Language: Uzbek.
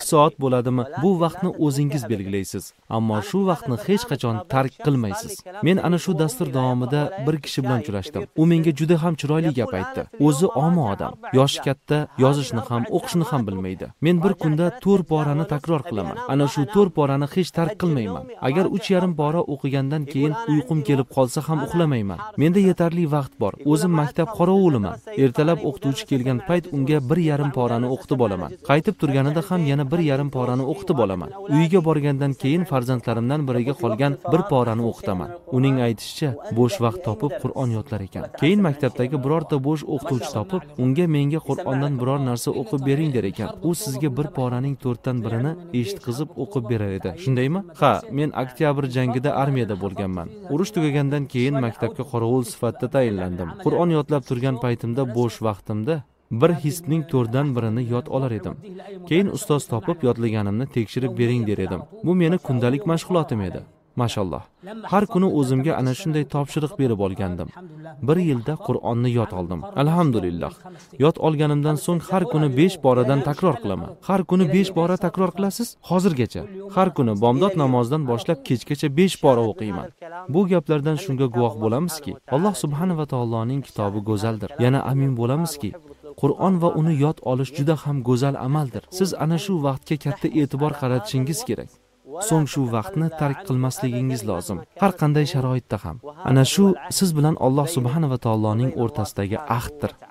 soat bo'ladimi, bu vaqtni o'zingiz belgilaysiz. Ammo shu vaqtni hech qachon tark qilmaysiz. Men ana shu dastur davomida bir kishi bilan uchrashdim. U menga juda ham chiroyli gap aytdi. O'zi omi odam, yoshi katta, yozishni ham, o'qishni ham bilmaydi. Men bir kunda 4 porani takror qilaman. Ana shu 4 porani hech tark qilmayman. Agar 3,5 pora o'qigandan keyin uyqum kelib qolsa ham uxlamayman. Menda yetarli vaqt bor. O'zim maktab qorovuliman. Ertalab o'qituvchi kelgan payt unga 1,5 porani o'qitib olaman. Qaytib turganida ham yana 1,5 porani o'qitib olaman. Uyiga borgandan keyin farzandlarimdan biriga qolgan 1 porani o'qitaman. Uning aytishicha, bo'sh vaqt topib Qur'on yodlar ekan. Keyin maktabdagi birorta bo'sh o'qituvchi topib, unga menga Qur'ondan biror narsa o'qib bering der ekan. U sizga 1 poraning 4dan birini eshitqizib o'qib berar edi. Shundaymi? Ha, men oktyabr jangida armiyada bo'lganman. Urush tugagandan keyin maktabga qorovul sifatida tayinlandim. Qur'on yodlab turgan paytimda bo'sh vaqtimda bir hizbning 4dan birini yod olar edim. Keyin ustoz topib yodlaganimni tekshirib bering der edim. Bu meni kundalik mashg'ulotim edi. Mashalloh. Har kuni o'zimga ana shunday topshiriq berib olgandim. 1 yilda Qur'onni yod oldim. Alhamdulillah. Yod olganimdan so'ng har kuni 5 poradan takror qilaman. Har kuni 5 pora takror qilasiz? Hozirgacha. Har kuni bomdod namozidan boshlab kechgacha 5 pora o'qiyman. Bu gaplardan shunga guvoh bo'lamizki, Alloh subhanahu va taoloning kitobi go'zaldir. Yana amin bo'lamizki, Qur'on va uni yod olish juda ham go'zal amaldir. Siz ana shu vaqtga katta e'tibor qaratishingiz kerak. So'ng shu vaqtni tark qilmasligingiz lozim. Har qanday sharoitda ham. Ana shu siz bilan Alloh subhanahu va taoloning o'rtasidagi ahddir.